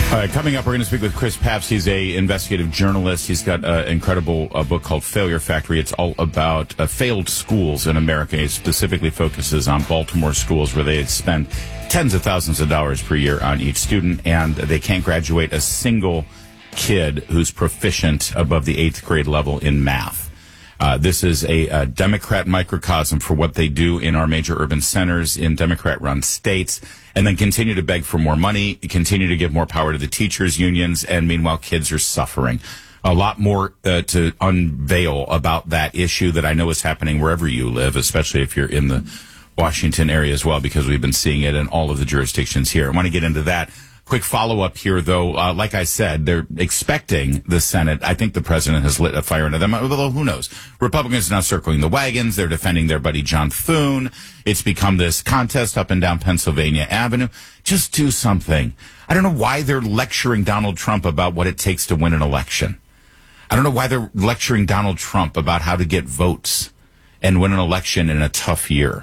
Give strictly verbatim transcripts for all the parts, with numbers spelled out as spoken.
All right, coming up, we're going to speak with Chris Papst. He's a investigative journalist. He's got an incredible uh, book called Failure Factory. It's all about uh, failed schools in America. He specifically focuses on Baltimore schools where they spend tens of thousands of dollars per year on each student, and they can't graduate a single kid who's proficient above the eighth grade level in math. Uh, this is a, a Democrat microcosm for what they do in our major urban centers in Democrat-run states, and then continue to beg for more money, continue to give more power to the teachers' unions, and meanwhile, kids are suffering. A lot more uh, to unveil about that issue that I know is happening wherever you live, especially if you're in the Washington area as well, because we've been seeing it in all of the jurisdictions here. I want to get into that. Quick follow-up here, though. Uh, like I said, they're expecting the Senate. I think the president has lit a fire under them, although who knows? Republicans are now circling the wagons. They're defending their buddy John Thune. It's become this contest up and down Pennsylvania Avenue. Just do something. I don't know why they're lecturing Donald Trump about what it takes to win an election. I don't know why they're lecturing Donald Trump about how to get votes and win an election in a tough year.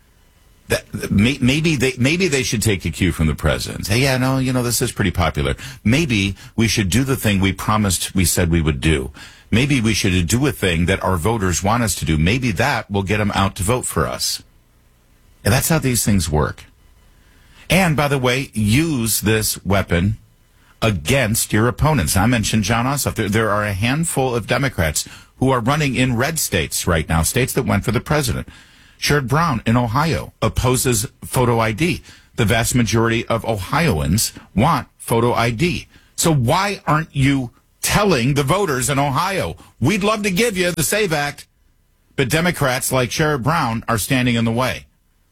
That, maybe they maybe they should take a cue from the president. Say, yeah, no, you know, this is pretty popular. Maybe we should do the thing we promised we said we would do. Maybe we should do a thing that our voters want us to do. Maybe that will get them out to vote for us. And that's how these things work. And, by the way, use this weapon against your opponents. I mentioned Jon Ossoff. There, there are a handful of Democrats who are running in red states right now, states that went for the president. Sherrod Brown in Ohio opposes photo I D. The vast majority of Ohioans want photo I D. So why aren't you telling the voters in Ohio, we'd love to give you the SAVE Act, but Democrats like Sherrod Brown are standing in the way?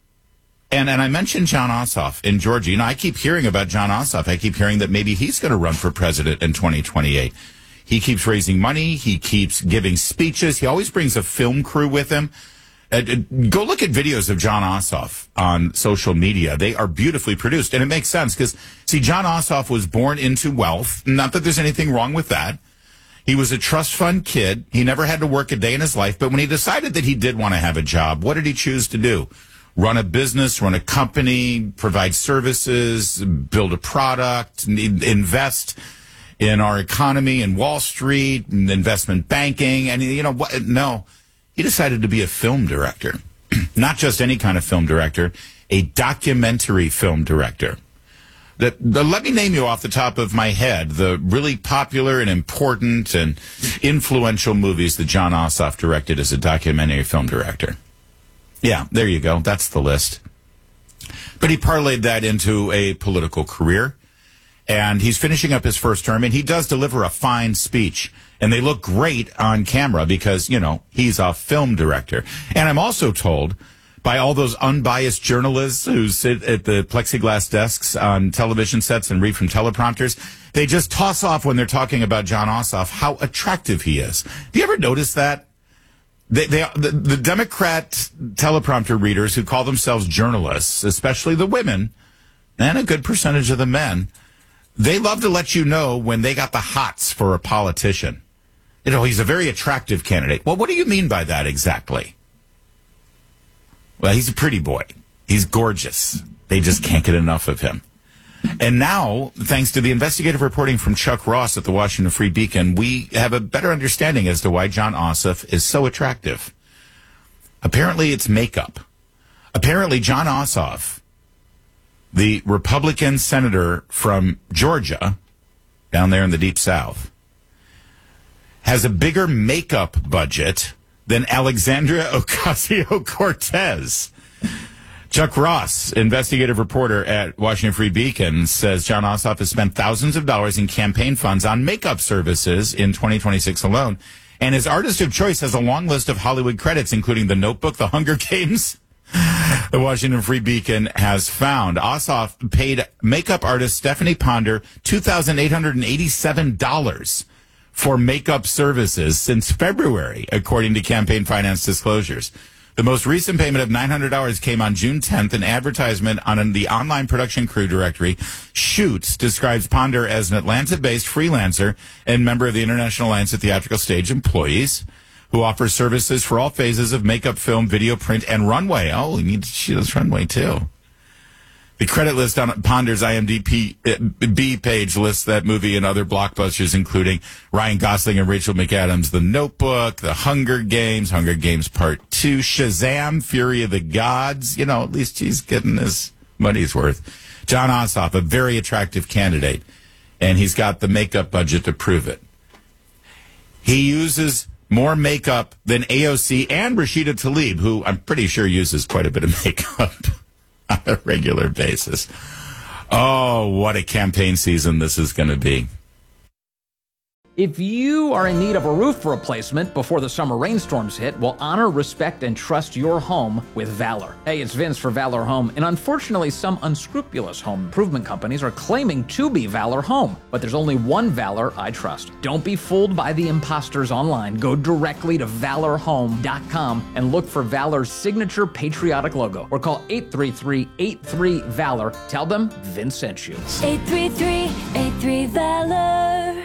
And and I mentioned Jon Ossoff in Georgia. You know, I keep hearing about Jon Ossoff. I keep hearing that maybe he's going to run for president in twenty twenty-eight. He keeps raising money. He keeps giving speeches. He always brings a film crew with him. Uh, go look at videos of Jon Ossoff on social media. They are beautifully produced, and it makes sense because, see, Jon Ossoff was born into wealth. Not that there's anything wrong with that. He was a trust fund kid. He never had to work a day in his life, but when he decided that he did want to have a job, what did he choose to do? Run a business, run a company, provide services, build a product, invest in our economy and Wall Street, and investment banking, and, you know, what? No. He decided to be a film director, not just any kind of film director, a documentary film director. The, the, let me name you off the top of my head the really popular and important and influential movies that Jon Ossoff directed as a documentary film director. Yeah, there you go. That's the list. But he parlayed that into a political career, and he's finishing up his first term, and he does deliver a fine speech. And they look great on camera because, you know, he's a film director. And I'm also told by all those unbiased journalists who sit at the plexiglass desks on television sets and read from teleprompters, they just toss off when they're talking about Jon Ossoff how attractive he is. Do you ever notice that? They, they, the, the Democrat teleprompter readers who call themselves journalists, especially the women, and a good percentage of the men, they love to let you know when they got the hots for a politician. You know, he's a very attractive candidate. Well, what do you mean by that exactly? Well, he's a pretty boy. He's gorgeous. They just can't get enough of him. And now, thanks to the investigative reporting from Chuck Ross at the Washington Free Beacon, we have a better understanding as to why Jon Ossoff is so attractive. Apparently, it's makeup. Apparently, Jon Ossoff, the Republican senator from Georgia, down there in the Deep South, has a bigger makeup budget than Alexandria Ocasio-Cortez. Chuck Ross, investigative reporter at Washington Free Beacon, says Jon Ossoff has spent thousands of dollars in campaign funds on makeup services in twenty twenty-six alone. And his artist of choice has a long list of Hollywood credits, including The Notebook, The Hunger Games. The Washington Free Beacon has found Ossoff paid makeup artist Stephanie Ponder two thousand eight hundred eighty-seven dollars for makeup services since February, according to campaign finance disclosures. The most recent payment of nine hundred dollars came on June tenth. An advertisement on the online production crew directory, Shoots, describes Ponder as an Atlanta-based freelancer and member of the International Alliance of Theatrical Stage Employees, who offers services for all phases of makeup, film, video, print, and runway. Oh, we need she does runway, too. The credit list on Ponder's I M D B page lists that movie and other blockbusters, including Ryan Gosling and Rachel McAdams' The Notebook, The Hunger Games, Hunger Games Part two, Shazam, Fury of the Gods. You know, at least he's getting his money's worth. John Ossoff, a very attractive candidate, and he's got the makeup budget to prove it. He uses more makeup than A O C and Rashida Tlaib, who I'm pretty sure uses quite a bit of makeup on a regular basis. Oh, what a campaign season this is going to be. If you are in need of a roof replacement before the summer rainstorms hit, well, honor, respect, and trust your home with Valor. Hey, it's Vince for Valor Home, and unfortunately, some unscrupulous home improvement companies are claiming to be Valor Home, but there's only one Valor I trust. Don't be fooled by the imposters online. Go directly to valor home dot com and look for Valor's signature patriotic logo, or call eight three three, eight three, VALOR. Tell them Vince sent you. eight three three, eight three, VALOR.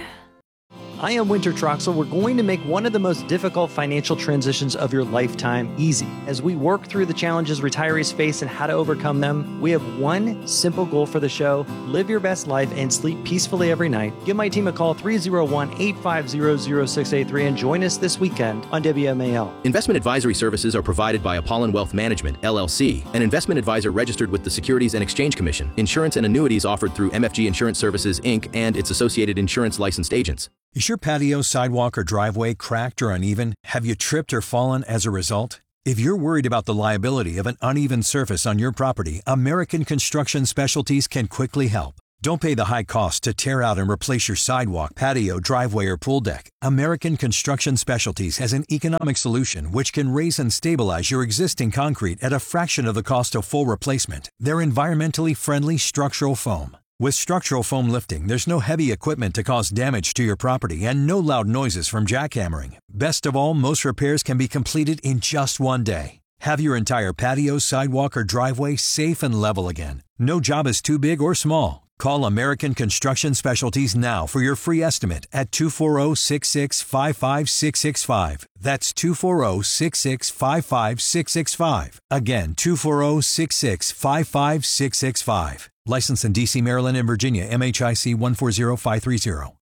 I am Winter Troxel. We're going to make one of the most difficult financial transitions of your lifetime easy. As we work through the challenges retirees face and how to overcome them, we have one simple goal for the show: live your best life and sleep peacefully every night. Give my team a call, three oh one, eight five zero, zero six eight three, and join us this weekend on W M A L. Investment advisory services are provided by Apollon Wealth Management, L L C, an investment advisor registered with the Securities and Exchange Commission. Insurance and annuities offered through M F G Insurance Services, Incorporated, and its associated insurance licensed agents. Is your patio, sidewalk, or driveway cracked or uneven? Have you tripped or fallen as a result? If you're worried about the liability of an uneven surface on your property, American Construction Specialties can quickly help. Don't pay the high cost to tear out and replace your sidewalk, patio, driveway, or pool deck. American Construction Specialties has an economic solution which can raise and stabilize your existing concrete at a fraction of the cost of full replacement. They're environmentally friendly structural foam. With structural foam lifting, there's no heavy equipment to cause damage to your property and no loud noises from jackhammering. Best of all, most repairs can be completed in just one day. Have your entire patio, sidewalk, or driveway safe and level again. No job is too big or small. Call American Construction Specialties now for your free estimate at two four zero, six six five five, six six five. That's two four zero, six six five five, six six five. Again, two four zero, six six five five, six six five. Licensed in D C, Maryland, and Virginia, M H I C one four zero five three zero.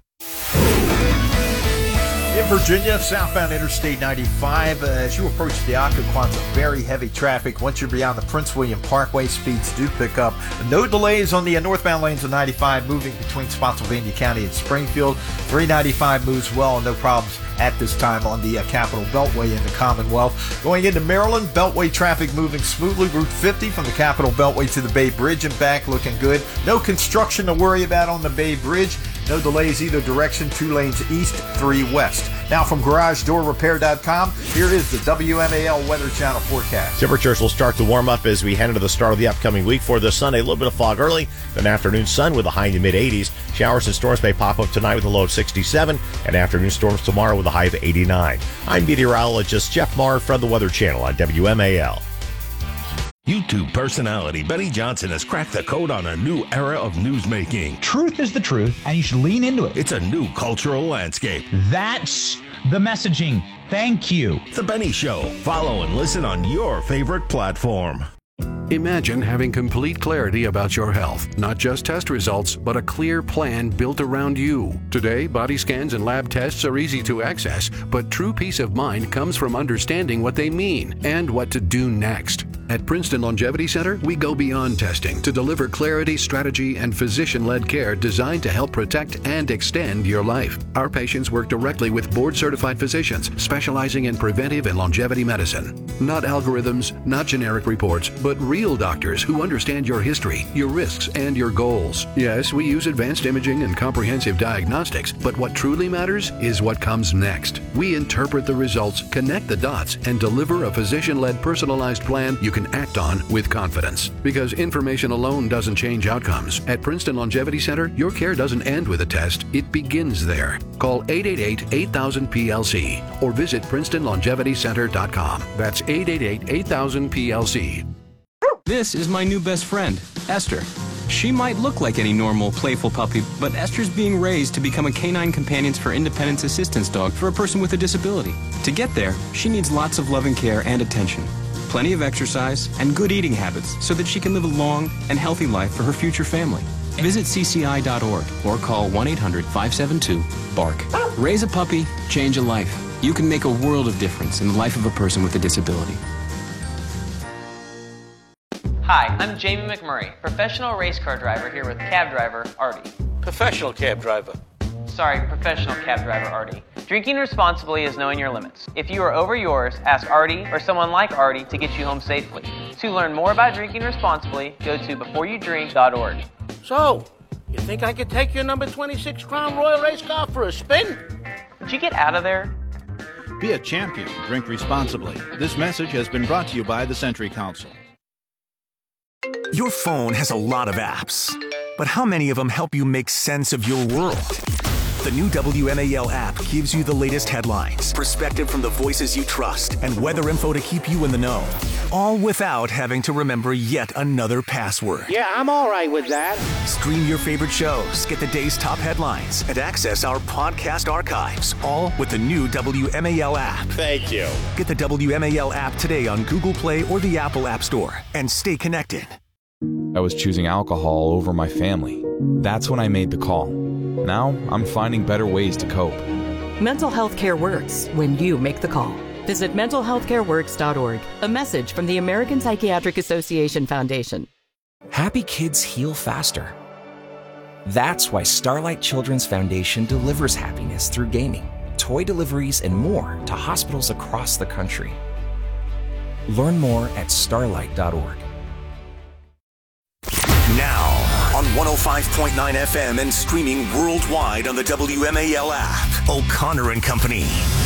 In Virginia, southbound Interstate ninety-five, uh, as you approach the Occoquan, very heavy traffic. Once you're beyond the Prince William Parkway, speeds do pick up. No delays on the northbound lanes of ninety-five, moving between Spotsylvania County and Springfield. three ninety-five moves well, no problems at this time on the uh, Capital Beltway in the Commonwealth. Going into Maryland, Beltway traffic moving smoothly. Route fifty from the Capital Beltway to the Bay Bridge and back, looking good. No construction to worry about on the Bay Bridge. No delays either direction, two lanes east, three west. Now from Garage Door Repair dot com, here is the W M A L Weather Channel forecast. Temperatures will start to warm up as we head into the start of the upcoming week. For this Sunday, a little bit of fog early, then afternoon sun with a high in the mid eighties. Showers and storms may pop up tonight with a low of sixty-seven, and afternoon storms tomorrow with a high of eighty-nine. I'm meteorologist Jeff Marr from the Weather Channel on W M A L. YouTube personality Benny Johnson has cracked the code on a new era of newsmaking. Truth is the truth, and you should lean into it. It's a new cultural landscape. That's the messaging. Thank you. The Benny Show. Follow and listen on your favorite platform. Imagine having complete clarity about your health, not just test results, but a clear plan built around you. Today, body scans and lab tests are easy to access, but true peace of mind comes from understanding what they mean and what to do next. At Princeton Longevity Center, we go beyond testing to deliver clarity, strategy, and physician-led care designed to help protect and extend your life. Our patients work directly with board-certified physicians specializing in preventive and longevity medicine. Not algorithms, not generic reports, but real doctors who understand your history, your risks, and your goals. Yes, we use advanced imaging and comprehensive diagnostics, but what truly matters is what comes next. We interpret the results, connect the dots, and deliver a physician-led personalized plan you can act on with confidence. Because information alone doesn't change outcomes. At Princeton Longevity Center, your care doesn't end with a test, it begins there. Call eight eight eight, eight thousand, P L C or visit princeton longevity center dot com. That's eight eight eight, eight thousand, P L C. This is my new best friend, Esther. She might look like any normal, playful puppy, but Esther's being raised to become a canine companions for independence assistance dog for a person with a disability. To get there, she needs lots of love and care and attention. plenty of exercise, and good eating habits so that she can live a long and healthy life for her future family. Visit C C I dot org or call one eight hundred five seven two bark. Raise a puppy, change a life. You can make a world of difference in the life of a person with a disability. Hi, I'm Jamie McMurray, professional race car driver here with cab driver Artie. Professional cab driver. Sorry, professional cab driver Artie. Drinking responsibly is knowing your limits. If you are over yours, ask Artie or someone like Artie to get you home safely. To learn more about drinking responsibly, go to before you drink dot org. So, you think I could take your number twenty-six Crown Royal race car for a spin? Would you get out of there? Be a champion. Drink responsibly. This message has been brought to you by the Century Council. Your phone has a lot of apps, but how many of them help you make sense of your world? The new W M A L app gives you the latest headlines, perspective from the voices you trust, and weather info to keep you in the know. All without having to remember yet another password. Yeah, I'm all right with that. Stream your favorite shows, get the day's top headlines, and access our podcast archives, all with the new W M A L app. Thank you. Get the W M A L app today on Google Play or the Apple App Store, and stay connected. I was choosing alcohol over my family. That's when I made the call. Now I'm finding better ways to cope. Mental health care works when you make the call. Visit mental health care works dot org. A message from the American Psychiatric Association Foundation. Happy kids heal faster. That's why Starlight Children's Foundation delivers happiness through gaming, toy deliveries, and more to hospitals across the country. Learn more at starlight dot org. Now, on one oh five point nine F M and streaming worldwide on the W M A L app, O'Connor and Company.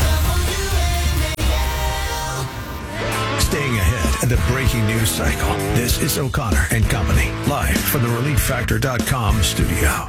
Staying ahead of the breaking news cycle, this is O'Connor and Company, live from the relief factor dot com studio.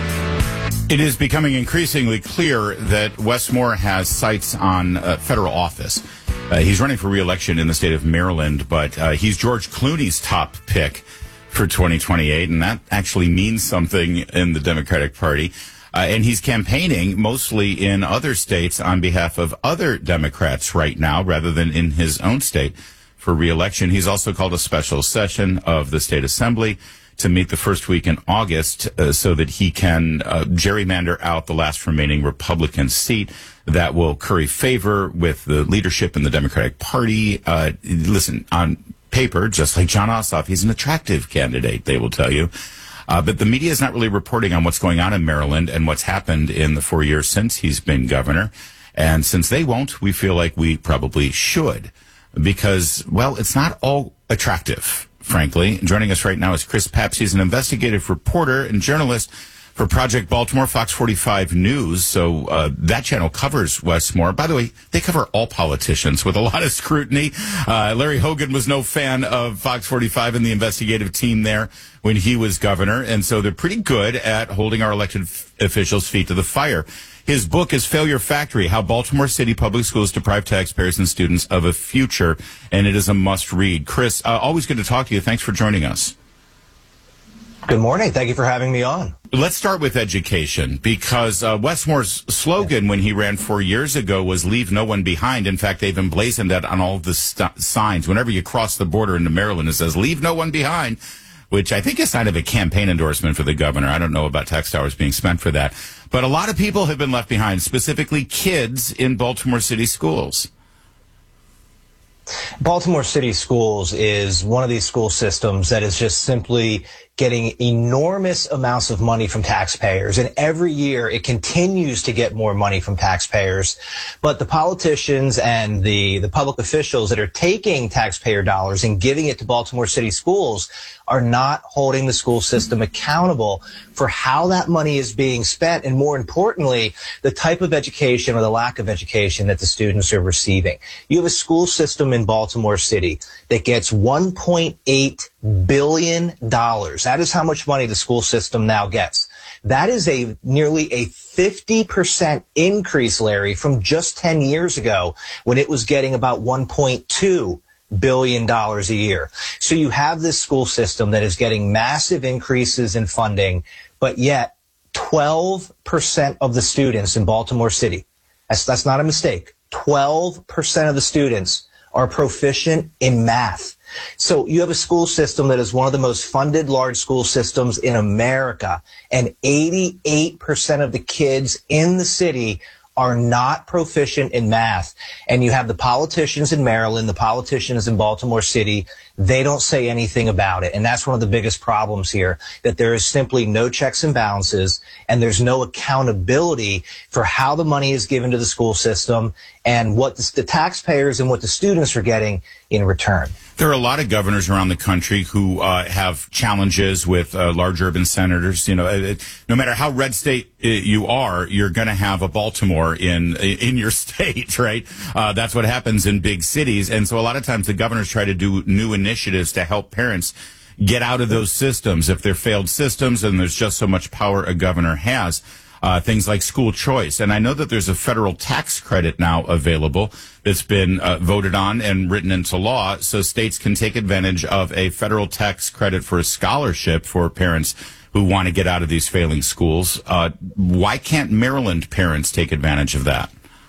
It is becoming increasingly clear that Wes Moore has sights on uh, federal office. Uh, he's running for re-election in the state of Maryland, but uh, he's George Clooney's top pick for twenty twenty-eight, and that actually means something in the Democratic Party. Uh, and he's campaigning mostly in other states on behalf of other Democrats right now, rather than in his own state for re-election. He's also called a special session of the state assembly to meet the first week in August uh, so that he can uh, gerrymander out the last remaining Republican seat that will curry favor with the leadership in the Democratic Party. Uh, listen, on paper, just like Jon Ossoff, he's an attractive candidate, they will tell you. Uh, but the media is not really reporting on what's going on in Maryland and what's happened in the four years since he's been governor. And since they won't, we feel like we probably should. Because, well, it's not all attractive, frankly. Joining us right now is Chris Papst. He's an investigative reporter and journalist for Project Baltimore, Fox forty-five News. So uh, that channel covers Wes Moore. By the way, they cover all politicians with a lot of scrutiny. Uh, Larry Hogan was no fan of Fox forty-five and the investigative team there when he was governor. And so they're pretty good at holding our elected f- officials' feet to the fire. His book is Failure Factory, How Baltimore City Public Schools Deprive Taxpayers and Students of a Future. And it is a must read. Chris, uh, always good to talk to you. Thanks for joining us. Good morning. Thank you for having me on. Let's start with education, because uh, Wes Moore's slogan when he ran four years ago was leave no one behind. In fact, they've emblazoned that on all the st- signs. Whenever you cross the border into Maryland, it says leave no one behind, which I think is kind of a campaign endorsement for the governor. I don't know about tax dollars being spent for that. But a lot of people have been left behind, specifically kids in Baltimore City schools. Baltimore City Schools is one of these school systems that is just simply getting enormous amounts of money from taxpayers. And every year it continues to get more money from taxpayers. But the politicians and the, the public officials that are taking taxpayer dollars and giving it to Baltimore City Schools are not holding the school system accountable for how that money is being spent, and more importantly, the type of education or the lack of education that the students are receiving. You have a school system in Baltimore City that gets one point eight billion dollars. That is how much money the school system now gets. That is a nearly a fifty percent increase, Larry, from just ten years ago when it was getting about one point two billion dollars a year. So you have this school system that is getting massive increases in funding, but yet twelve percent of the students in Baltimore City, that's, that's not a mistake, twelve percent of the students are proficient in math. So you have a school system that is one of the most funded large school systems in America, and eighty-eight percent of the kids in the city are not proficient in math. And you have the politicians in Maryland, the politicians in Baltimore City, they don't say anything about it. And that's one of the biggest problems here, that there is simply no checks and balances, and there's no accountability for how the money is given to the school system and what the, the taxpayers and what the students are getting in return. There are a lot of governors around the country who uh, have challenges with uh, large urban senators. You know, it, no matter how red state you are, you're going to have a Baltimore in in your state, right? Uh, that's what happens in big cities. And so a lot of times the governors try to do new initiatives to help parents get out of those systems. If they're failed systems and there's just so much power a governor has. Uh, things like school choice. And I know that there's a federal tax credit now available that's been uh, voted on and written into law, so states can take advantage of a federal tax credit for a scholarship for parents who want to get out of these failing schools. Uh, why can't Maryland parents take advantage of that?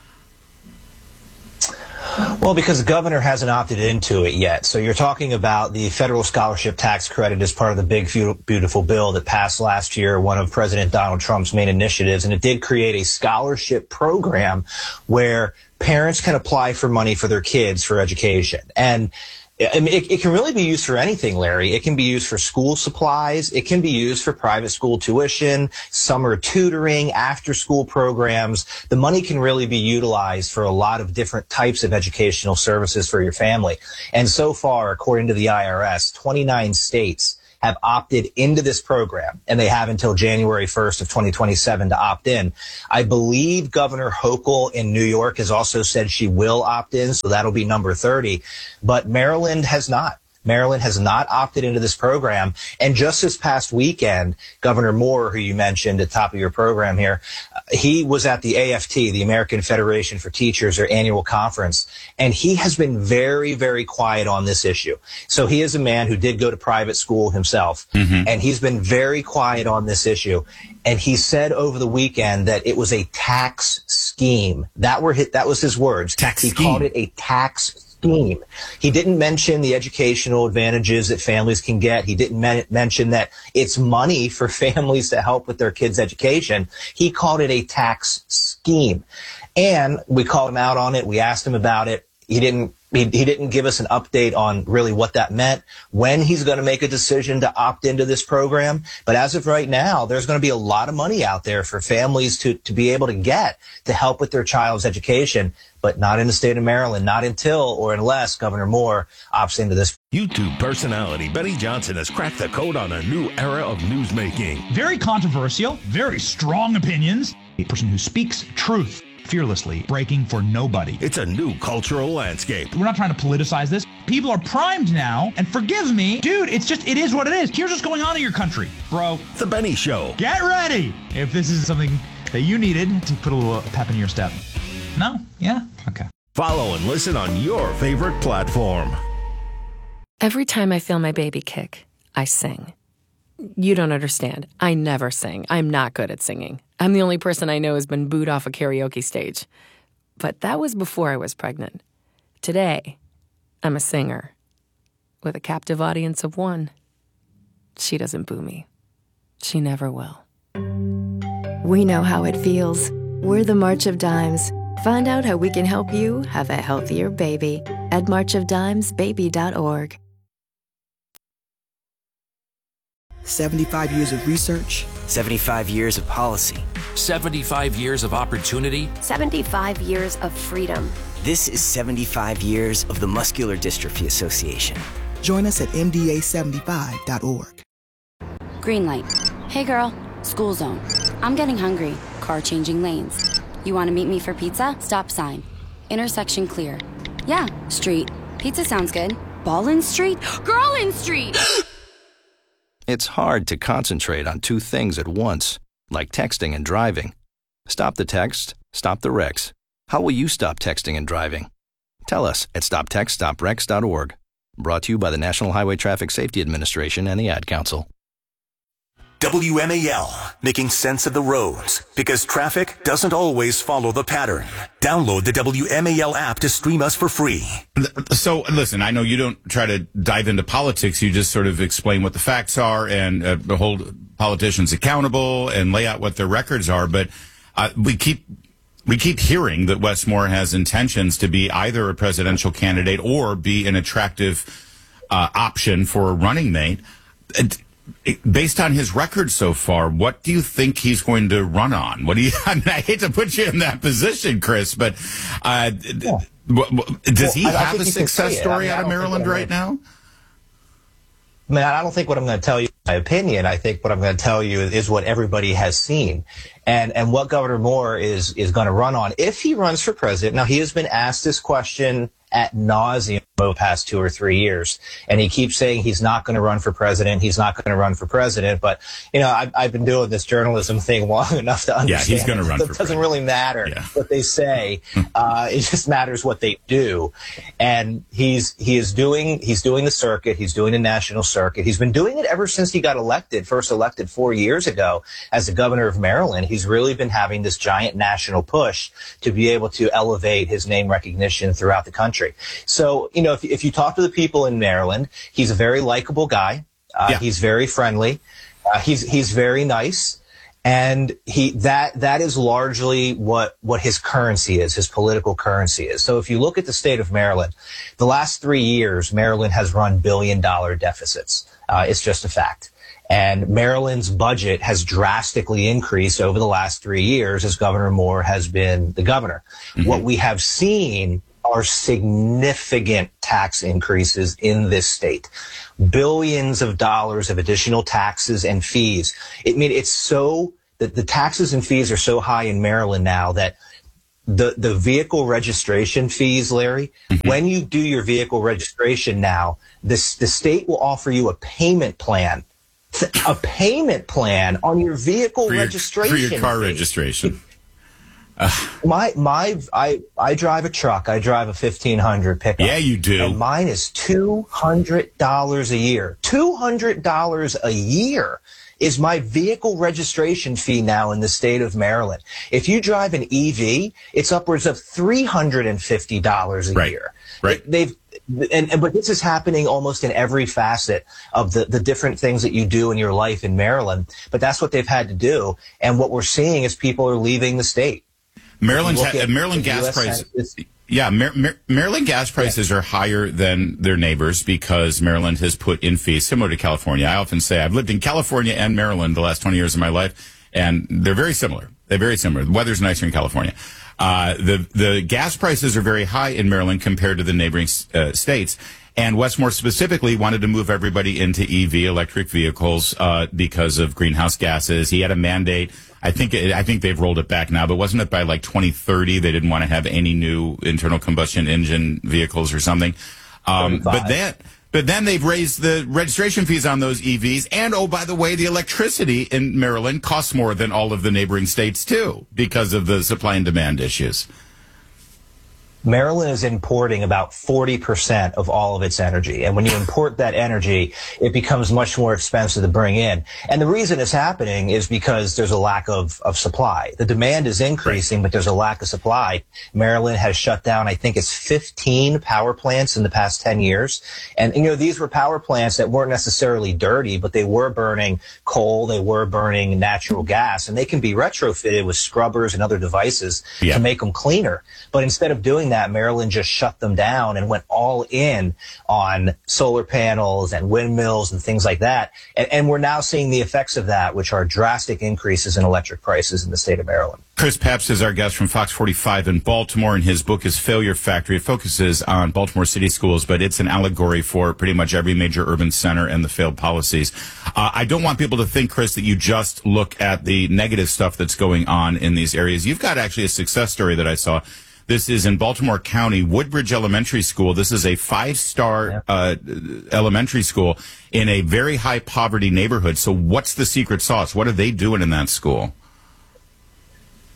Well, because the governor hasn't opted into it yet. So you're talking about the federal scholarship tax credit as part of the big, beautiful bill that passed last year, one of President Donald Trump's main initiatives. And it did create a scholarship program where parents can apply for money for their kids for education. And I mean, it, it can really be used for anything, Larry. It can be used for school supplies. It can be used for private school tuition, summer tutoring, after-school programs. The money can really be utilized for a lot of different types of educational services for your family. And so far, according to the I R S, twenty-nine states have opted into this program, and they have until January first of twenty twenty-seven to opt in. I believe Governor Hochul in New York has also said she will opt in, so that'll be number thirty. But Maryland has not. Maryland has not opted into this program. And just this past weekend, Governor Moore, who you mentioned at the top of your program here, he was at the A F T, the American Federation for Teachers, their annual conference, and he has been very, very quiet on this issue. So he is a man who did go to private school himself, mm-hmm. and he's been very quiet on this issue. And he said over the weekend that it was a tax scheme. That were his, that was his words. Tax he scheme. called it a tax scheme. He didn't mention the educational advantages that families can get. He didn't men- mention that it's money for families to help with their kids' education. He called it a tax scheme. And we called him out on it. We asked him about it. He didn't He, he didn't give us an update on really what that meant, when he's going to make a decision to opt into this program. But as of right now, there's going to be a lot of money out there for families to, to be able to get to help with their child's education, but not in the state of Maryland, not until or unless Governor Moore opts into this. YouTube personality Benny Johnson has cracked the code on a new era of newsmaking. Very controversial, very strong opinions. A person who speaks truth fearlessly, breaking for nobody. It's a new cultural landscape. We're not trying to politicize this. People are primed now, and forgive me, dude, it's just, it is what it is. Here's what's going on in your country, bro. The Benny Show. Get ready if this is something that you needed to put a little pep in your step. No? Yeah? Okay. Follow and listen on your favorite platform. Every time I feel my baby kick, I sing. You don't understand. I never sing. I'm not good at singing. I'm the only person I know who's been booed off a karaoke stage. But that was before I was pregnant. Today, I'm a singer with a captive audience of one. She doesn't boo me. She never will. We know how it feels. We're the March of Dimes. Find out how we can help you have a healthier baby at march of dimes baby dot org. seventy-five years of research. seventy-five years of policy. seventy-five years of opportunity. seventy-five years of freedom. This is seventy-five years of the Muscular Dystrophy Association. Join us at m d a seventy-five dot org. Green light. Hey girl, school zone. I'm getting hungry. Car changing lanes. You want to meet me for pizza? Stop sign. Intersection clear. Yeah, street. Pizza sounds good. Ballin Street? Girlin Street! It's hard to concentrate on two things at once, like texting and driving. Stop the text, stop the wrecks. How will you stop texting and driving? Tell us at stop text stop wrecks dot org. Brought to you by the National Highway Traffic Safety Administration and the Ad Council. W M A L, making sense of the roads, because traffic doesn't always follow the pattern. Download the W M A L app to stream us for free. So, listen, I know you don't try to dive into politics. You just sort of explain what the facts are and uh, hold politicians accountable and lay out what their records are. But uh, we keep we keep hearing that Wes Moore has intentions to be either a presidential candidate or be an attractive uh, option for a running mate. And based on his record so far, what do you think he's going to run on? What do you? I mean, I hate to put you in that position, Chris, but uh, yeah. does he well, have a success story I mean, out of Maryland right now? I mean, I don't think what I'm going to tell you is my opinion. I think what I'm going to tell you is what everybody has seen, and and what Governor Moore is is going to run on if he runs for president. Now, he has been asked this question at nauseum over the past two or three years. And he keeps saying he's not going to run for president. He's not going to run for president. But, you know, I've, I've been doing this journalism thing long enough to understand. Yeah, he's going to run it for doesn't president. really matter yeah. what they say. uh, it just matters what they do. And he's, he is doing, he's doing the circuit. He's doing the national circuit. He's been doing it ever since he got elected, first elected four years ago as the governor of Maryland. He's really been having this giant national push to be able to elevate his name recognition throughout the country. So, you know, if, if you talk to the people in Maryland, he's a very likable guy. Uh, yeah. He's very friendly. Uh, he's he's very nice. And he that that is largely what what his currency is, his political currency is. So if you look at the state of Maryland, the last three years, Maryland has run billion dollar deficits. Uh, it's just a fact. And Maryland's budget has drastically increased over the last three years as Governor Moore has been the governor. Mm-hmm. What we have seen are significant tax increases in this state. Billions of dollars of additional taxes and fees. I mean, it's so that the taxes and fees are so high in Maryland now that the, the vehicle registration fees, Larry, mm-hmm. when you do your vehicle registration now, this, the state will offer you a payment plan, a payment plan on your vehicle for your, registration. For your car fee. registration. Uh, my my I I drive a truck. I drive a fifteen hundred pickup. Yeah, you do. And mine is two hundred dollars a year. Two hundred dollars a year is my vehicle registration fee now in the state of Maryland. If you drive an E V, it's upwards of three hundred fifty dollars a right. year. Right. They've and, and but this is happening almost in every facet of the, the different things that you do in your life in Maryland. But that's what they've had to do. And what we're seeing is people are leaving the state. Maryland's ha- Maryland gas prices. Yeah, Mar- Mar- Maryland gas prices yeah. are higher than their neighbors because Maryland has put in fees similar to California. I often say I've lived in California and Maryland the last twenty years of my life, and they're very similar. They're very similar. The weather's nicer in California. Uh, the the gas prices are very high in Maryland compared to the neighboring uh, states. And Wes Moore specifically wanted to move everybody into E V, electric vehicles, uh, because of greenhouse gases. He had a mandate. I think it, I think they've rolled it back now, but wasn't it by like twenty thirty they didn't want to have any new internal combustion engine vehicles or something? Um, but then, but then they've raised the registration fees on those E Vs. And, oh, by the way, the electricity in Maryland costs more than all of the neighboring states, too, because of the supply and demand issues. Maryland is importing about forty percent of all of its energy. And when you import that energy, it becomes much more expensive to bring in. And the reason it's happening is because there's a lack of, of supply. The demand is increasing, but there's a lack of supply. Maryland has shut down, I think it's fifteen power plants in the past ten years. And, you know, these were power plants that weren't necessarily dirty, but they were burning coal, they were burning natural gas, and they can be retrofitted with scrubbers and other devices yeah. to make them cleaner. But instead of doing that, Maryland just shut them down and went all in on solar panels and windmills and things like that. And, and we're now seeing the effects of that, which are drastic increases in electric prices in the state of Maryland. Chris Pabst is our guest from Fox forty-five in Baltimore, and his book is Failure Factory. It focuses on Baltimore City schools, but it's an allegory for pretty much every major urban center and the failed policies. Uh, I don't want people to think, Chris, that you just look at the negative stuff that's going on in these areas. You've got actually a success story that I saw. This is in Baltimore County, Woodbridge Elementary School. This is a five-star uh, elementary school in a very high poverty neighborhood. So what's the secret sauce? What are they doing in that school?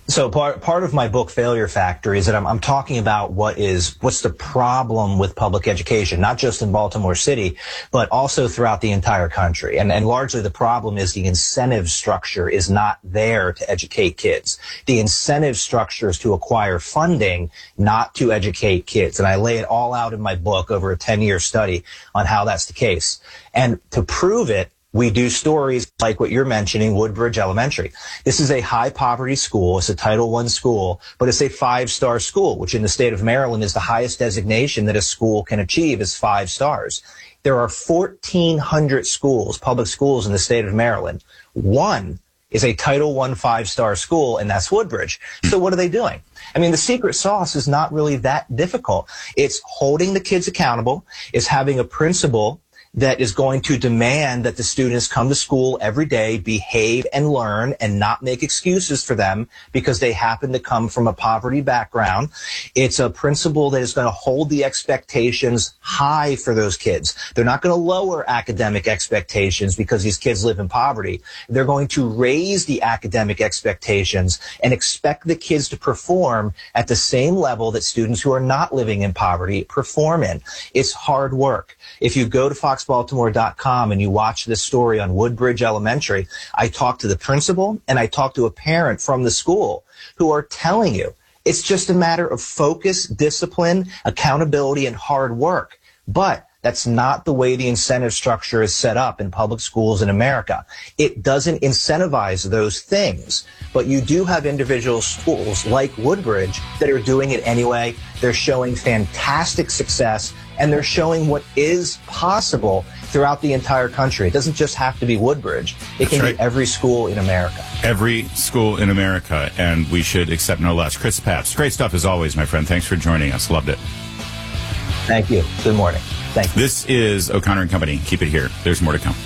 So part part of my book, Failure Factory, is that I'm, I'm talking about what is what's the problem with public education, not just in Baltimore City, but also throughout the entire country. And, and largely the problem is the incentive structure is not there to educate kids. The incentive structure is to acquire funding, not to educate kids. And I lay it all out in my book over a ten-year study on how that's the case. And to prove it, we do stories like what you're mentioning, Woodbridge Elementary. This is a high poverty school. It's a Title one school, but it's a five-star school, which in the state of Maryland is the highest designation that a school can achieve is five stars. There are fourteen hundred schools, public schools in the state of Maryland. One is a Title one five-star school, and that's Woodbridge. So what are they doing? I mean, the secret sauce is not really that difficult. It's holding the kids accountable. It's having a principal that is going to demand that the students come to school every day, behave and learn, and not make excuses for them because they happen to come from a poverty background. It's a principal that is going to hold the expectations high for those kids. They're not going to lower academic expectations because these kids live in poverty. They're going to raise the academic expectations and expect the kids to perform at the same level that students who are not living in poverty perform in. It's hard work. If you go to fox baltimore dot com and you watch this story on Woodbridge Elementary, I talked to the principal and I talked to a parent from the school who are telling you it's just a matter of focus, discipline, accountability, and hard work. But that's not the way the incentive structure is set up in public schools in America. It doesn't incentivize those things, but you do have individual schools like Woodbridge that are doing it anyway. They're showing fantastic success, and they're showing what is possible throughout the entire country. It doesn't just have to be Woodbridge. It That's can right. be every school in America. Every school in America, and we should accept no less. Chris Papst, great stuff as always, my friend. Thanks for joining us. Loved it. Thank you. Good morning. Thank you. This is O'Connor and Company. Keep it here. There's more to come.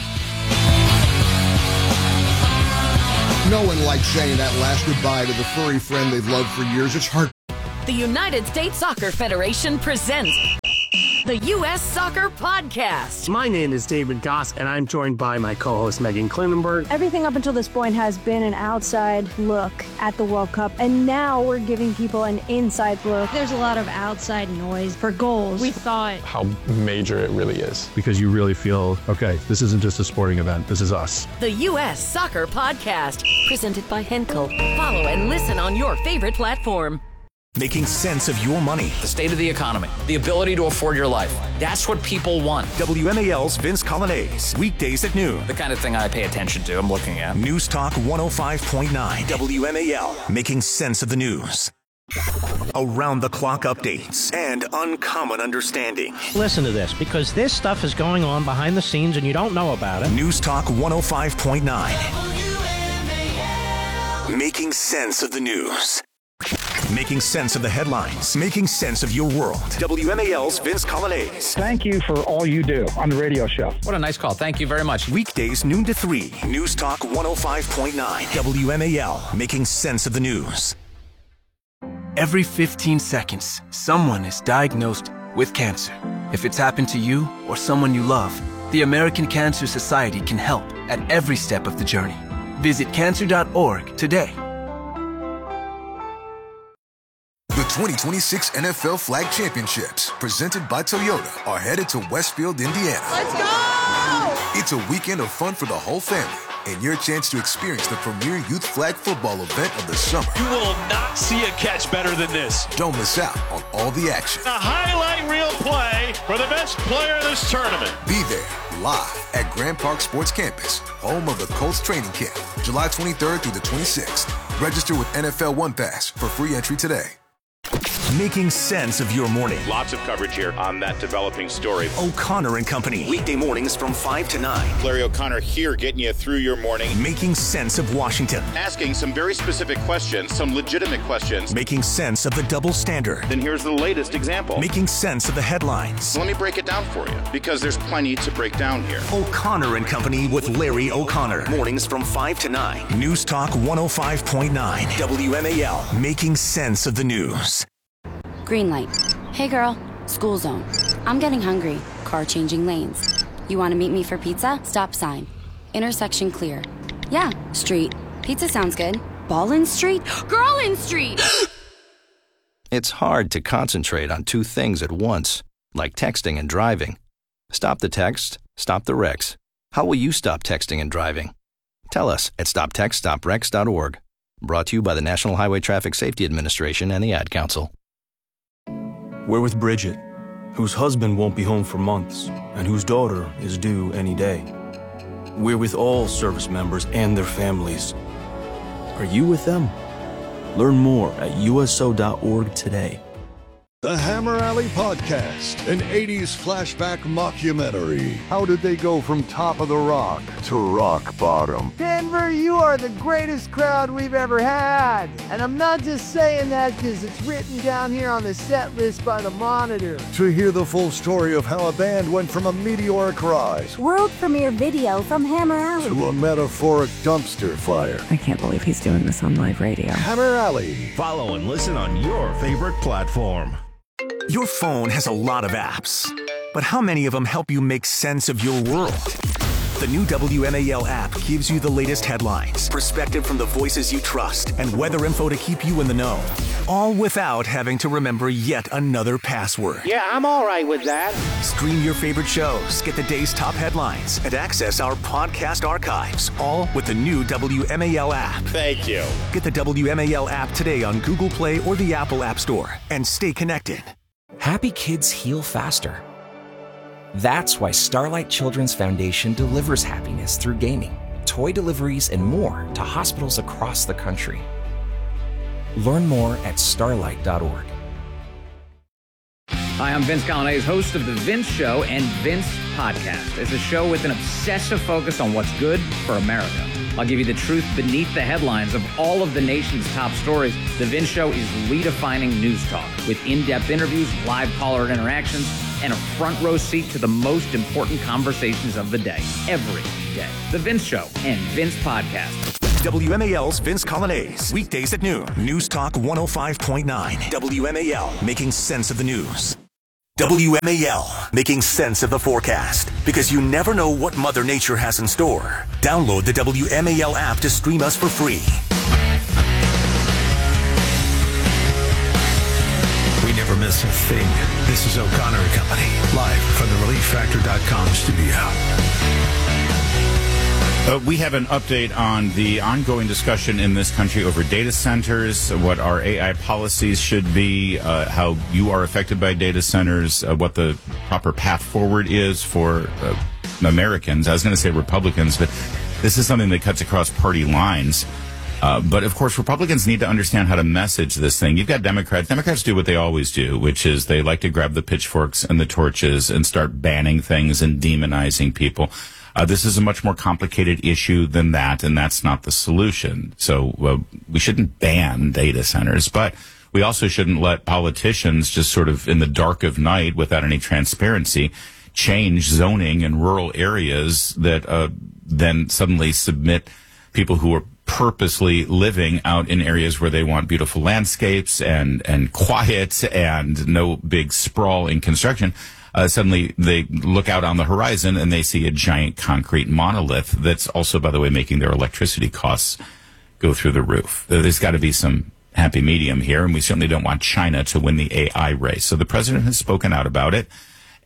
No one likes saying that last goodbye to the furry friend they've loved for years. It's heart. The United States Soccer Federation presents the U S Soccer Podcast. My name is David Goss, and I'm joined by my co-host Megan Klinenberg. Everything up until this point has been an outside look at the World Cup, and now we're giving people an inside look. There's a lot of outside noise for goals. We thought how major it really is. Because you really feel, okay, this isn't just a sporting event, this is us. The U S Soccer Podcast, presented by Henkel. Follow and listen on your favorite platform. Making sense of your money. The state of the economy, the ability to afford your life. That's what people want. W M A L's Vince Colonnese, weekdays at noon. The kind of thing I pay attention to, I'm looking at. News Talk one oh five point nine. W M A L, making sense of the news. Around the clock updates and uncommon understanding. Listen to this, because this stuff is going on behind the scenes and you don't know about it. News Talk one oh five point nine. Making sense of the news. Making sense of the headlines. Making sense of your world. W M A L's Vince Colonnese. Thank you for all you do on the radio show. What a nice call. Thank you very much. Weekdays noon to three. News Talk one oh five point nine. W M A L. Making sense of the news. Every fifteen seconds, someone is diagnosed with cancer. If it's happened to you or someone you love, the American Cancer Society can help at every step of the journey. Visit cancer dot org today. The twenty twenty-six N F L Flag Championships, presented by Toyota, are headed to Westfield, Indiana. Let's go! It's a weekend of fun for the whole family, and your chance to experience the premier youth flag football event of the summer. You will not see a catch better than this. Don't miss out on all the action. A highlight reel play for the best player in this tournament. Be there, live at Grand Park Sports Campus, home of the Colts training camp, July twenty-third through the twenty-sixth. Register with N F L One Pass for free entry today. Making sense of your morning. Lots of coverage here on that developing story. O'Connor and Company. Weekday mornings from five to nine. Larry O'Connor here getting you through your morning. Making sense of Washington. Asking some very specific questions, some legitimate questions. Making sense of the double standard. Then here's the latest example. Making sense of the headlines. Let me break it down for you, because there's plenty to break down here. O'Connor and Company with Larry O'Connor. Mornings from five to nine. News Talk one oh five point nine. W M A L. Making sense of the news. Green light. Hey girl, school zone. I'm getting hungry. Car changing lanes. You want to meet me for pizza? Stop sign. Intersection clear. Yeah, street. Pizza sounds good. Ballin Street? Girlin Street! It's hard to concentrate on two things at once, like texting and driving. Stop the text, stop the wrecks. How will you stop texting and driving? Tell us at stop text stop wrecks dot org. Brought to you by the National Highway Traffic Safety Administration and the Ad Council. We're with Bridget, whose husband won't be home for months and whose daughter is due any day. We're with all service members and their families. Are you with them? Learn more at U S O dot org today. The Hammer Alley Podcast, an eighties flashback mockumentary. How did they go from top of the rock to rock bottom? Denver, you are the greatest crowd we've ever had. And I'm not just saying that because it's written down here on the set list by the Monitor. To hear the full story of how a band went from a meteoric rise, world premiere video from Hammer Alley, to a metaphoric dumpster fire. I can't believe he's doing this on live radio. Hammer Alley. Follow and listen on your favorite platform. Your phone has a lot of apps, but how many of them help you make sense of your world? The new W M A L app gives you the latest headlines, perspective from the voices you trust, and weather info to keep you in the know. All without having to remember yet another password. Yeah, I'm all right with that. Stream your favorite shows, get the day's top headlines, and access our podcast archives, all with the new W M A L app. Thank you. Get the W M A L app today on Google Play or the Apple App Store, and stay connected. Happy kids heal faster. That's why Starlight Children's Foundation delivers happiness through gaming, toy deliveries, and more to hospitals across the country. Learn more at starlight dot org. Hi, I'm Vince Coglianese, host of The Vince Show and Vince Podcast. It's a show with an obsessive focus on what's good for America. I'll give you the truth beneath the headlines of all of the nation's top stories. The Vince Show is redefining news talk with in-depth interviews, live caller interactions, and a front row seat to the most important conversations of the day, every day. The Vince Show and Vince Podcast. W M A L's Vince Coglianese, weekdays at noon. News Talk one oh five point nine. W M A L, making sense of the news. W M A L, making sense of the forecast. Because you never know what Mother Nature has in store. Download the W M A L app to stream us for free. We never miss a thing. This is O'Connor and Company, live from the relief factor dot com studio. Uh, we have an update on the ongoing discussion in this country over data centers, what our A I policies should be, uh, how you are affected by data centers, uh, what the proper path forward is for uh, Americans. I was going to say Republicans, but this is something that cuts across party lines. Uh, but, of course, Republicans need to understand how to message this thing. You've got Democrats. Democrats do what they always do, which is they like to grab the pitchforks and the torches and start banning things and demonizing people. Uh, this is a much more complicated issue than that, and that's not the solution. So uh, we shouldn't ban data centers, but we also shouldn't let politicians just sort of in the dark of night without any transparency change zoning in rural areas that uh, then suddenly submit people who are purposely living out in areas where they want beautiful landscapes and, and quiet and no big sprawl in construction. Uh, suddenly they look out on the horizon and they see a giant concrete monolith that's also, by the way, making their electricity costs go through the roof. There's got to be some happy medium here, and we certainly don't want China to win the A I race. So the president has spoken out about it,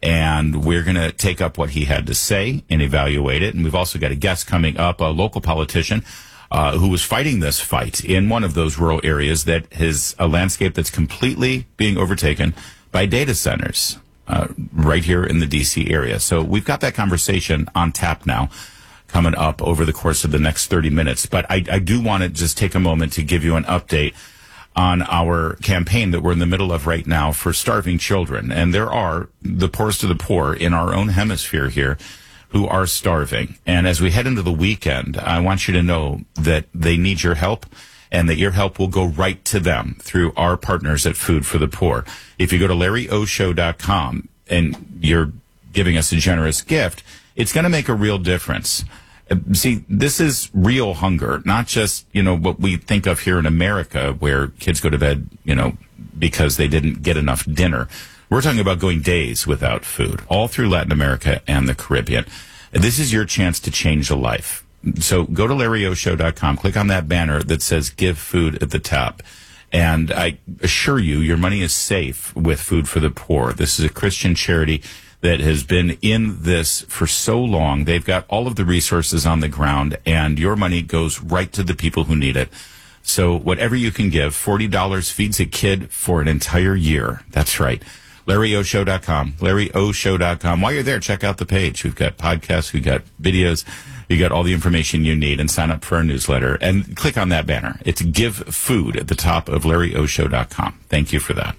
and we're going to take up what he had to say and evaluate it. And we've also got a guest coming up, a local politician uh, who was fighting this fight in one of those rural areas that is a landscape that's completely being overtaken by data centers. Uh, right here in the D C area. So we've got that conversation on tap now coming up over the course of the next thirty minutes. But I, I do want to just take a moment to give you an update on our campaign that we're in the middle of right now for starving children. And there are the poorest of the poor in our own hemisphere here who are starving. And as we head into the weekend, I want you to know that they need your help, and that your help will go right to them through our partners at Food for the Poor. If you go to larry o show dot com and you're giving us a generous gift, it's going to make a real difference. See, this is real hunger, not just, you know, what we think of here in America where kids go to bed, you know, because they didn't get enough dinner. We're talking about going days without food all through Latin America and the Caribbean. This is your chance to change a life. So go to Larry O Show dot com, click on that banner that says Give Food at the top. And I assure you, your money is safe with Food for the Poor. This is a Christian charity that has been in this for so long. They've got all of the resources on the ground, and your money goes right to the people who need it. So whatever you can give, forty dollars feeds a kid for an entire year. That's right. Larry O Show dot com, Larry O Show dot com. While you're there, check out the page. We've got podcasts, we've got videos, you got all the information you need, and sign up for our newsletter. And click on that banner. It's Give Food at the top of Larry O Show dot com. Thank you for that.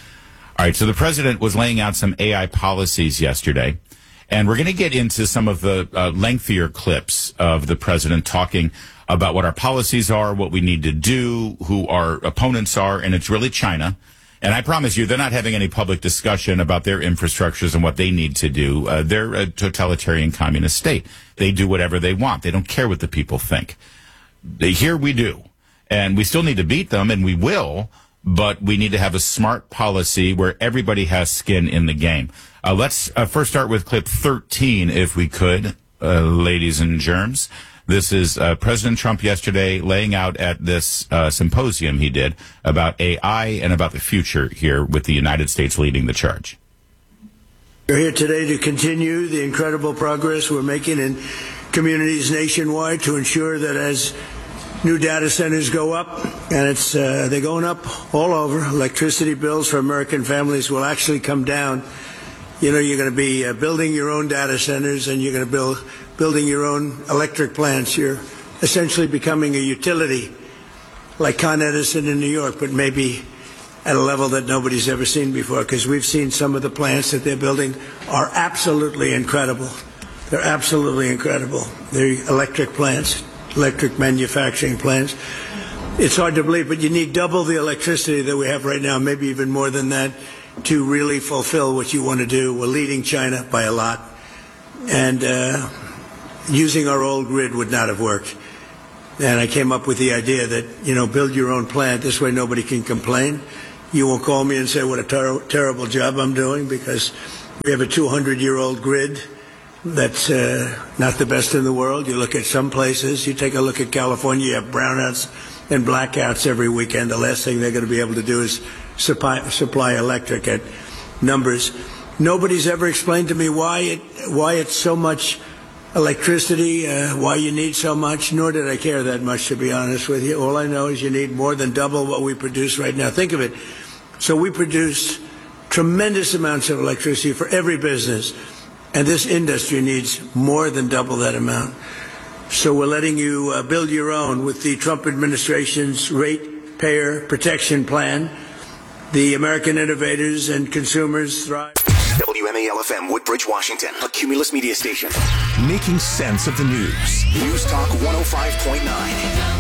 All right, so the president was laying out some A I policies yesterday, and we're going to get into some of the uh, lengthier clips of the president talking about what our policies are, what we need to do, who our opponents are, and it's really China. And I promise you, they're not having any public discussion about their infrastructures and what they need to do. Uh, they're a totalitarian communist state. They do whatever they want. They don't care what the people think. They, here we do. And we still need to beat them, and we will, but we need to have a smart policy where everybody has skin in the game. Uh, let's uh, first start with clip thirteen, if we could, uh, ladies and germs. This is uh, President Trump yesterday laying out at this uh, symposium he did about A I and about the future here with the United States leading the charge. We're here today to continue the incredible progress we're making in communities nationwide to ensure that as new data centers go up, and it's uh, they're going up all over, electricity bills for American families will actually come down. You know, you're going to be uh, building your own data centers, and you're going to build building your own electric plants. You're essentially becoming a utility like Con Edison in New York, but maybe at a level that nobody's ever seen before, because we've seen some of the plants that they're building are absolutely incredible. They're absolutely incredible. They're electric plants, electric manufacturing plants. It's hard to believe, but you need double the electricity that we have right now, maybe even more than that, to really fulfill what you want to do. We're leading China by a lot. And uh, using our old grid would not have worked. And I came up with the idea that, you know, build your own plant. This way nobody can complain. You won't call me and say what a ter- terrible job I'm doing, because we have a two hundred year old grid that's uh, not the best in the world. You look at some places, you take a look at California, you have brownouts and blackouts every weekend. The last thing they're going to be able to do is supply, supply electric at numbers. Nobody's ever explained to me why it why it's so much electricity, uh, why you need so much, nor did I care that much, to be honest with you. All I know is you need more than double what we produce right now. Think of it. So we produce tremendous amounts of electricity for every business, and this industry needs more than double that amount. So we're letting you uh, build your own with the Trump administration's Ratepayer Protection Plan. The American innovators and consumers thrive. W M A L F M, Woodbridge, Washington, a Cumulus media station. Making sense of the news. News Talk one oh five point nine.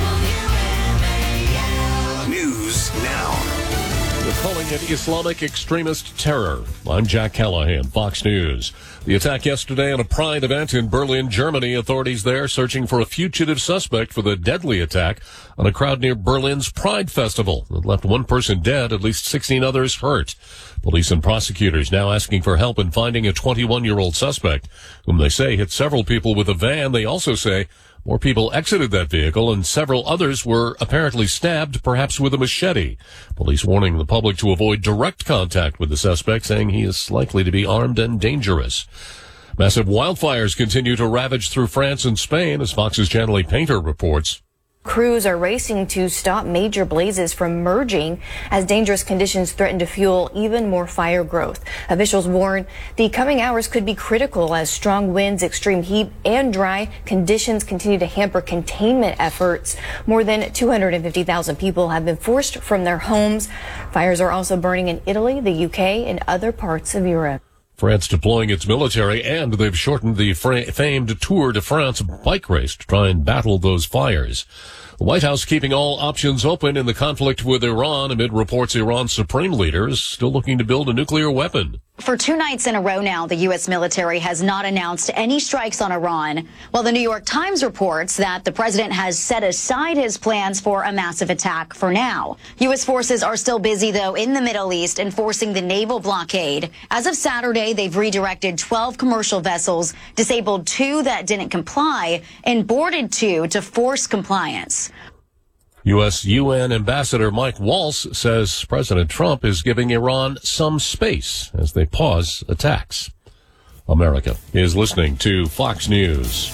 News now. They're calling it Islamic extremist terror. I'm Jack Callahan, Fox News. The attack yesterday at a Pride event in Berlin, Germany. Authorities there searching for a fugitive suspect for the deadly attack on a crowd near Berlin's Pride Festival that left one person dead, at least sixteen others hurt. Police and prosecutors now asking for help in finding a twenty-one year old suspect, whom they say hit several people with a van. They also say more people exited that vehicle and several others were apparently stabbed, perhaps with a machete. Police warning the public to avoid direct contact with the suspect, saying he is likely to be armed and dangerous. Massive wildfires continue to ravage through France and Spain, as Fox's Janely Painter reports. Crews are racing to stop major blazes from merging as dangerous conditions threaten to fuel even more fire growth. Officials warn the coming hours could be critical as strong winds, extreme heat, and dry conditions continue to hamper containment efforts. More than two hundred fifty thousand people have been forced from their homes. Fires are also burning in Italy, the U K, and other parts of Europe. France deploying its military, and they've shortened the fra- famed Tour de France bike race to try and battle those fires. The White House keeping all options open in the conflict with Iran amid reports Iran's supreme leader is still looking to build a nuclear weapon. For two nights in a row now, the U S military has not announced any strikes on Iran, while the New York Times reports that the president has set aside his plans for a massive attack for now. U S forces are still busy, though, in the Middle East enforcing the naval blockade. As of Saturday, they've redirected twelve commercial vessels, disabled two that didn't comply, and boarded two to force compliance. U S U N Ambassador Mike Waltz says President Trump is giving Iran some space as they pause attacks. America is listening to Fox News.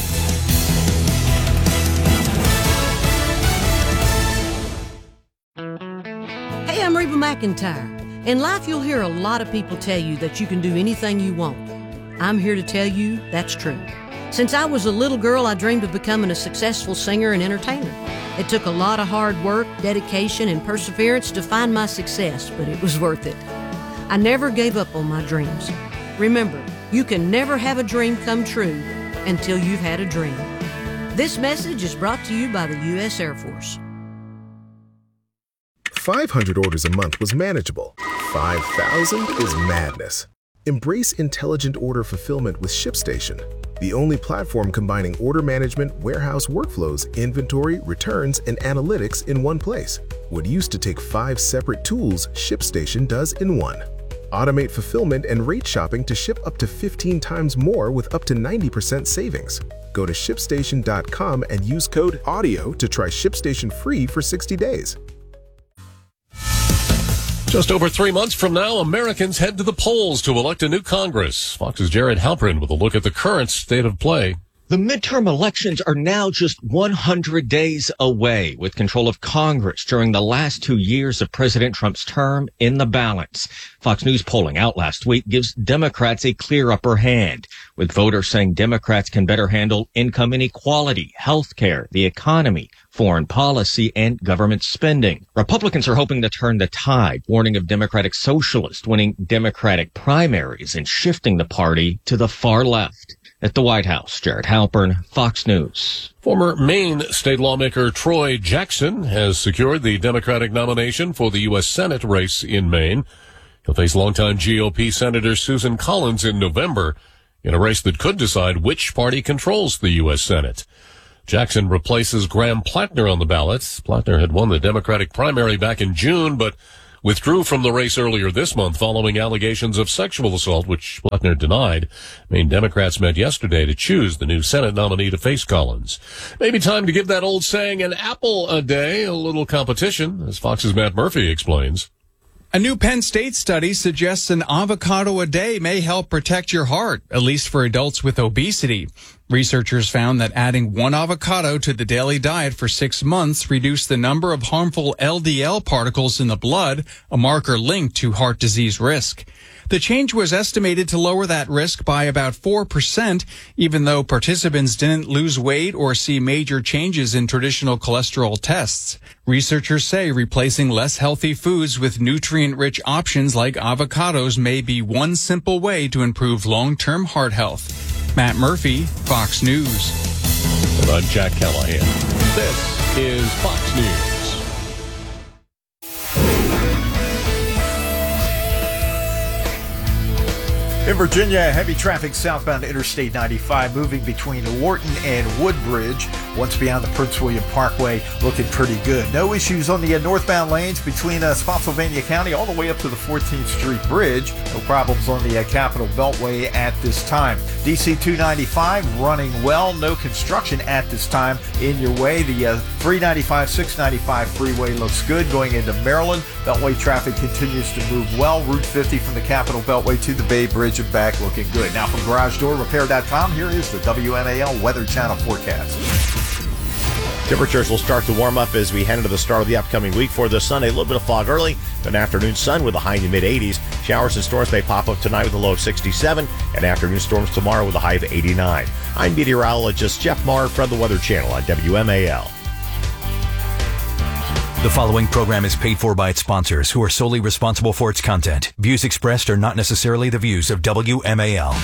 Hey, I'm Reba McEntire. In life, you'll hear a lot of people tell you that you can do anything you want. I'm here to tell you that's true. Since I was a little girl, I dreamed of becoming a successful singer and entertainer. It took a lot of hard work, dedication, and perseverance to find my success, but it was worth it. I never gave up on my dreams. Remember, you can never have a dream come true until you've had a dream. This message is brought to you by the U S Air Force. five hundred orders a month was manageable. five thousand is madness. Embrace intelligent order fulfillment with ShipStation, the only platform combining order management, warehouse workflows, inventory, returns, and analytics in one place. What used to take five separate tools, ShipStation does in one. Automate fulfillment and rate shopping to ship up to fifteen times more with up to ninety percent savings. Go to ship station dot com and use code AUDIO to try ShipStation free for sixty days. Just over three months from now, Americans head to the polls to elect a new Congress. Fox's Jared Halpern with a look at the current state of play. The midterm elections are now just one hundred days away, with control of Congress during the last two years of President Trump's term in the balance. Fox News polling out last week gives Democrats a clear upper hand, with voters saying Democrats can better handle income inequality, health care, the economy, foreign policy, and government spending. Republicans are hoping to turn the tide, warning of Democratic socialists winning Democratic primaries and shifting the party to the far left. At the White House, Jared Halpern, Fox News. Former Maine state lawmaker Troy Jackson has secured the Democratic nomination for the U S Senate race in Maine. He'll face longtime G O P Senator Susan Collins in November in a race that could decide which party controls the U S Senate. Jackson replaces Graham Plattner on the ballot. Plattner had won the Democratic primary back in June, but withdrew from the race earlier this month following allegations of sexual assault, which Plattner denied. Maine Democrats met yesterday to choose the new Senate nominee to face Collins. Maybe time to give that old saying an apple a day a little competition, as Fox's Matt Murphy explains. A new Penn State study suggests an avocado a day may help protect your heart, at least for adults with obesity. Researchers found that adding one avocado to the daily diet for six months reduced the number of harmful L D L particles in the blood, a marker linked to heart disease risk. The change was estimated to lower that risk by about four percent, even though participants didn't lose weight or see major changes in traditional cholesterol tests. Researchers say replacing less healthy foods with nutrient-rich options like avocados may be one simple way to improve long-term heart health. Matt Murphy, Fox News. And I'm Jack Callahan. This is Fox News. In Virginia, heavy traffic southbound Interstate ninety-five moving between Wharton and Woodbridge. Once beyond the Prince William Parkway, looking pretty good. No issues on the uh, northbound lanes between uh, Spotsylvania County all the way up to the fourteenth Street Bridge. No problems on the uh, Capitol Beltway at this time. D C two ninety-five running well. No construction at this time in your way. The uh, three ninety-five, six ninety-five freeway looks good going into Maryland. Beltway traffic continues to move well. Route fifty from the Capitol Beltway to the Bay Bridge and back looking good. Now from Garage Door Repair dot com, here is the W M A L Weather Channel forecast. Temperatures will start to warm up as we head into the start of the upcoming week. For this Sunday, a little bit of fog early, then afternoon sun with a high in the mid eighties. Showers and storms may pop up tonight with a low of sixty-seven, and afternoon storms tomorrow with a high of eighty-nine. I'm meteorologist Jeff Marr from the Weather Channel on W M A L. The following program is paid for by its sponsors, who are solely responsible for its content. Views expressed are not necessarily the views of W M A L.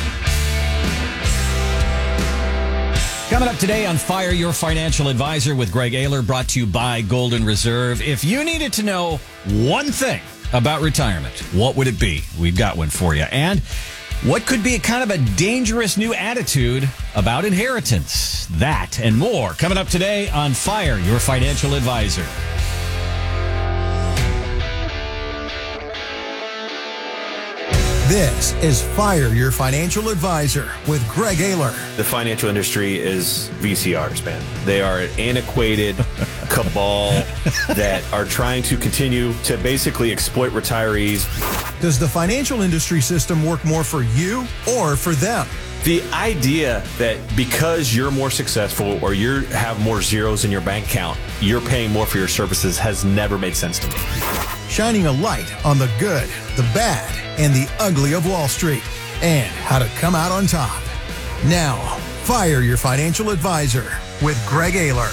Coming up today on Fire Your Financial Advisor with Greg Ayler, brought to you by Golden Reserve. If you needed to know one thing about retirement, what would it be? We've got one for you. And what could be a kind of a dangerous new attitude about inheritance? That and more coming up today on Fire Your Financial Advisor. This is Fire Your Financial Advisor with Greg Ayler. The financial industry is V C Rs, man. They are an antiquated cabal that are trying to continue to basically exploit retirees. Does the financial industry system work more for you or for them? The idea that because you're more successful or you have more zeros in your bank account, you're paying more for your services has never made sense to me. Shining a light on the good, the bad, and the ugly of Wall Street, and how to come out on top. Now, Fire Your Financial Advisor with Greg Ayler.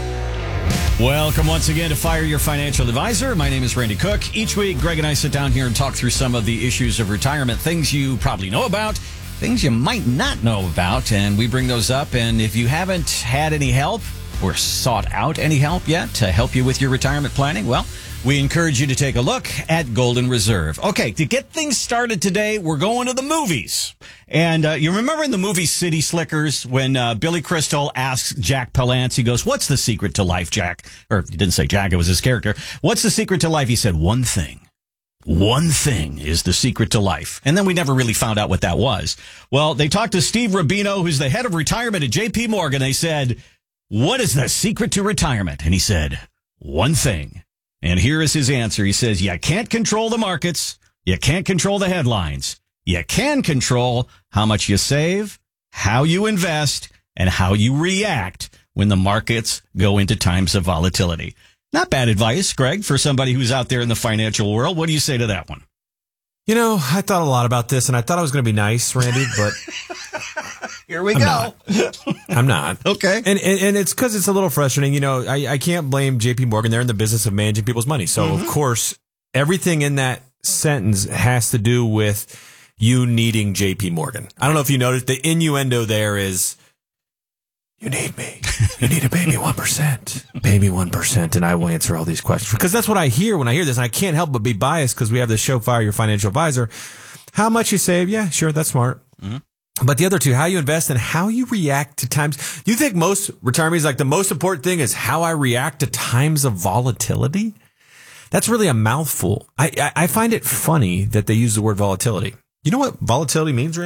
Welcome once again to Fire Your Financial Advisor. My name is Randy Cook. Each week, Greg and I sit down here and talk through some of the issues of retirement, things you probably know about, things you might not know about, and we bring those up. And if you haven't had any help or sought out any help yet to help you with your retirement planning, well, we encourage you to take a look at Golden Reserve. Okay, to get things started today, we're going to the movies. And uh, you remember in the movie City Slickers when uh, Billy Crystal asks Jack Palance, he goes, "What's the secret to life, Jack?" Or he didn't say Jack, it was his character. "What's the secret to life?" He said, "One thing. One thing is the secret to life." And then we never really found out what that was. Well, they talked to Steve Rubino, who's the head of retirement at J P Morgan. They said, "What is the secret to retirement?" And he said, "One thing." And here is his answer. He says, "You can't control the markets. You can't control the headlines. You can control how much you save, how you invest, and how you react when the markets go into times of volatility." Not bad advice, Greg, for somebody who's out there in the financial world. What do you say to that one? You know, I thought a lot about this, and I thought I was going to be nice, Randy, but here we I'm go. Not. I'm not. Okay. And and, and it's because it's a little frustrating. You know, I, I can't blame J P Morgan. They're in the business of managing people's money. So, mm-hmm. of course, everything in that sentence has to do with you needing J P Morgan. I don't know if you noticed, the innuendo there is, you need me. You need to pay me one percent. Pay me one percent, and I will answer all these questions. Because that's what I hear when I hear this, and I can't help but be biased because we have this show, Fire Your Financial Advisor. How much you save? Yeah, sure, that's smart. Mm-hmm. But the other two, how you invest and how you react to times. You think most retirees, like the most important thing is how I react to times of volatility? That's really a mouthful. I, I, I find it funny that they use the word volatility. You know what volatility means, Randy?